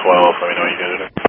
12. Let me know when you guys are there.